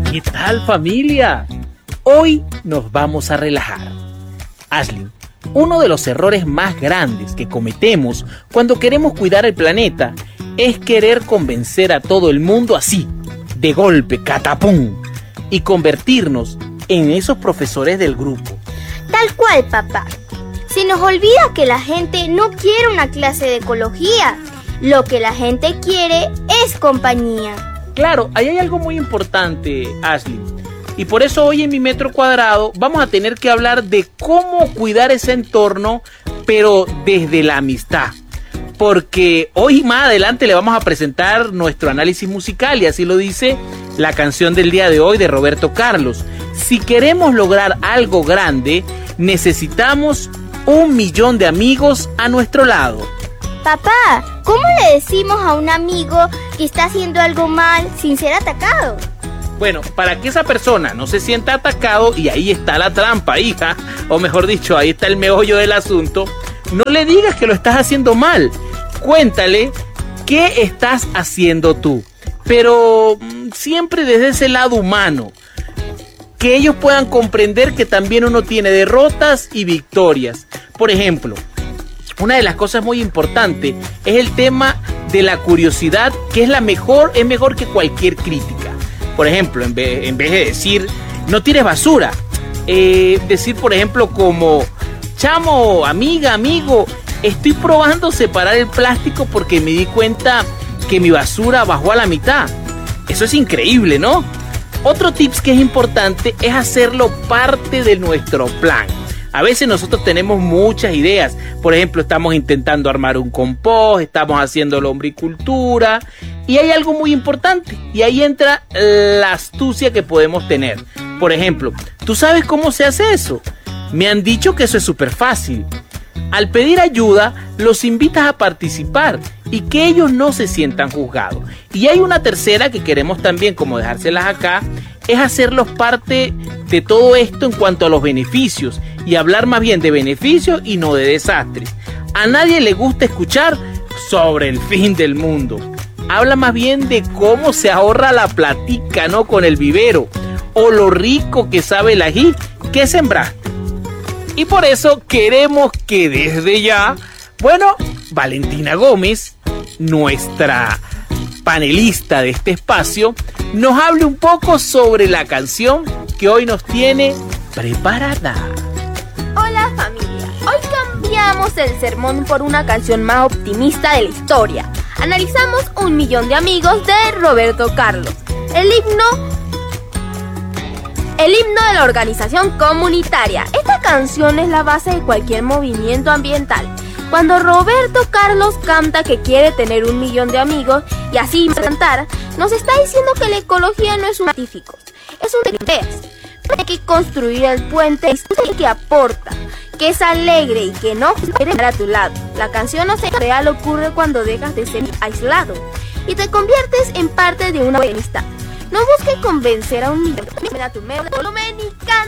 ¿Qué tal, familia? Hoy nos vamos a relajar. Ashley, uno de los errores más grandes que cometemos cuando queremos cuidar el planeta es querer convencer a todo el mundo así, de golpe, catapum, y convertirnos en esos profesores del grupo. Tal cual, papá. Se nos olvida que la gente no quiere una clase de ecología. Lo que la gente quiere es compañía. Claro, ahí hay algo muy importante, Ashley. Y por eso hoy en Mi Metro Cuadrado vamos a tener que hablar de cómo cuidar ese entorno, pero desde la amistad. Porque hoy más adelante le vamos a presentar nuestro análisis musical y así lo dice la canción del día de hoy de Roberto Carlos. Si queremos lograr algo grande, necesitamos 1 millón de amigos a nuestro lado. Papá, ¿cómo le decimos a un amigo que está haciendo algo mal sin ser atacado? Bueno, para que esa persona no se sienta atacado, y ahí está la trampa, hija, o mejor dicho, ahí está el meollo del asunto, no le digas que lo estás haciendo mal. Cuéntale qué estás haciendo tú, pero siempre desde ese lado humano. Que ellos puedan comprender que también uno tiene derrotas y victorias. Por ejemplo, una de las cosas muy importantes es el tema de la curiosidad, que es mejor que cualquier crítica. Por ejemplo, en vez de decir, no tires basura, decir, por ejemplo, como, chamo, amiga, amigo, estoy probando separar el plástico porque me di cuenta que mi basura bajó a la mitad. Eso es increíble, ¿no? Otro tips que es importante es hacerlo parte de nuestro plan. A veces nosotros tenemos muchas ideas. Por ejemplo, estamos intentando armar un compost, estamos haciendo lombricultura. Y hay algo muy importante, y ahí entra la astucia que podemos tener. Por ejemplo, ¿tú sabes cómo se hace eso? Me han dicho que eso es súper fácil. Al pedir ayuda, los invitas a participar y que ellos no se sientan juzgados. Y hay una tercera que queremos también, como dejárselas acá, es hacerlos parte de todo esto en cuanto a los beneficios y hablar más bien de beneficios y no de desastres. A nadie le gusta escuchar sobre el fin del mundo. Habla más bien de cómo se ahorra la platica, ¿no? Con el vivero, o lo rico que sabe el ají que sembraste. Y por eso queremos que desde ya, Valentina Gómez, nuestra panelista de este espacio, nos hable un poco sobre la canción que hoy nos tiene preparada. Hola familia, hoy cambiamos el sermón por una canción más optimista de la historia. Analizamos 1 millón de amigos de Roberto Carlos, el himno de la organización comunitaria. Esta canción es la base de cualquier movimiento ambiental. Cuando Roberto Carlos canta que quiere tener 1 millón de amigos y así cantar, nos está diciendo que la ecología no es un científico, es un ideas. Hay que construir el puente que aporta, que es alegre y que no quiere estar a tu lado. La canción no se real ocurre cuando dejas de ser aislado y te conviertes en parte de una amistad. No busques convencer a un niño. A tu volumen y canta.